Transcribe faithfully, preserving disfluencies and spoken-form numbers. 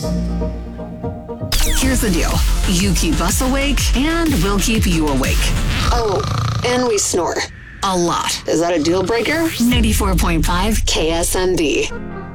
Here's the deal. You keep us awake, and we'll keep you awake. Oh, and we snore. A lot. Is that a deal breaker? ninety-four point five K S M D.